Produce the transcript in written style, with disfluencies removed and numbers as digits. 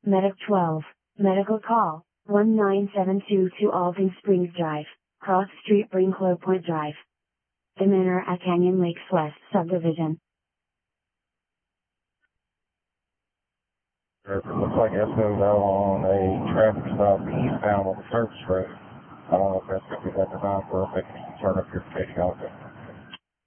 Medic 12, medical call, 1972 to Alton Springs Drive, Cross Street, Brinklow Point Drive. The Manor at Canyon Lakes West Subdivision. It looks like that's moved out on a traffic stop eastbound on the service road. I don't know if that's going to be that designed for a big turn up your station out there.